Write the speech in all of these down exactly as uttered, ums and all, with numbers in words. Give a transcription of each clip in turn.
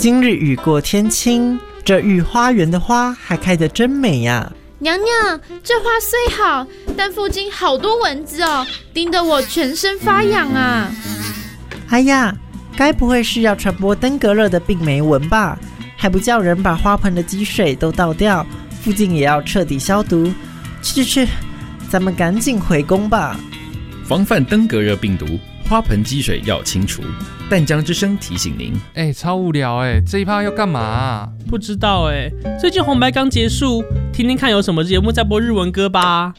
今日雨过天晴，这御花园的花还开得真美呀！ 娘娘，这花虽好，但附近好多蚊子哦，叮得我全身发痒啊！ 哎呀，该不会是要传播登革热的病媒蚊吧？还不叫人把花盆的积水都倒掉，附近也要彻底消毒。去去去，咱们赶紧回宫吧。 防范登革热病毒，花盆积水要清除。淡江之声提醒您。 哎、欸，超无聊哎、欸，这一趴要干嘛、啊？ 不知道哎、欸，最近红白刚结束，听听看有什么节目在播日文歌吧。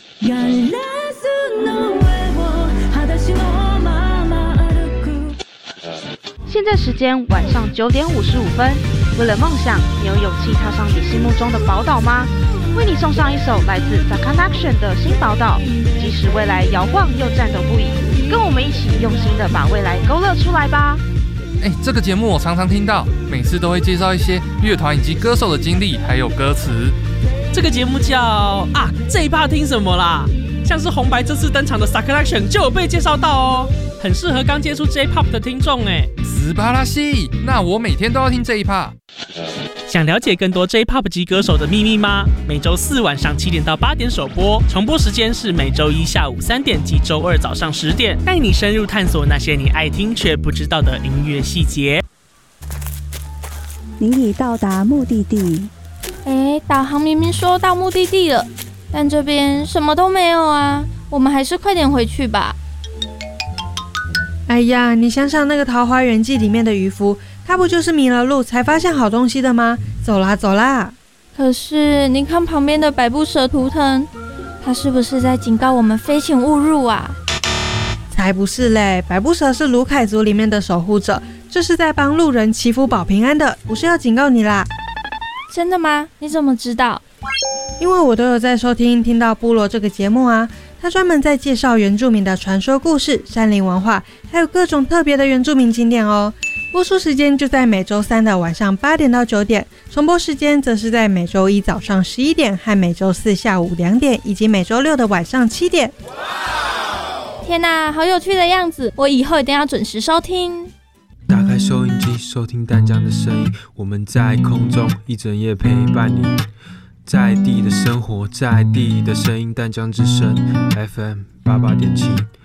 现在时间晚上九点五十五分。为了梦想，你有勇气踏上你心目中的宝岛吗？为你送上一首来自 Sakanation 的新宝岛，即使未来摇晃又颤抖不已，跟我们一起用心的把未来勾勒出来吧。 哎、欸，这个节目我常常听到，每次都会介绍一些乐团以及歌手的经历，还有歌词。 这个节目叫啊，这一趴听什么啦？像是红白这次登场的 Sakanation 就有被介绍到哦，很适合刚接触 J-Pop 的听众哎。 斯巴拉西，那我每天都要听这一趴。 想了解更多 J-Pop 级歌手的秘密吗？每周四晚上七点到八点首播，重播时间是每周一下午三点及周二早上十点，带你深入探索那些你爱听却不知道的音乐细节。 您已到达目的地。 哎，导航明明说到目的地了，但这边什么都没有啊，我们还是快点回去吧。 哎呀，你想想那个《桃花源记》里面的渔夫，他不就是迷了路才发现好东西的吗？走啦走啦！ 可是你看旁边的百步蛇图腾，他是不是在警告我们飞行勿入啊？ 才不是嘞，百步蛇是卢凯族里面的守护者，这是在帮路人祈福保平安的，不是要警告你啦。 真的吗？你怎么知道？ 因为我都有在收听听到部落这个节目啊，他专门在介绍原住民的传说故事、山林文化，还有各种特别的原住民景点哦。播出时间就在每周三的晚上八点到九点，重播时间则是在每周一早上十一点和每周四下午两点，以及每周六的晚上七点。 天哪，好有趣的样子！我以后一定要准时收听。 打开收音机，收听淡江的声音，我们在空中一整夜陪伴你。在地的生活，在地的声音，淡江之声 F M 八八点七。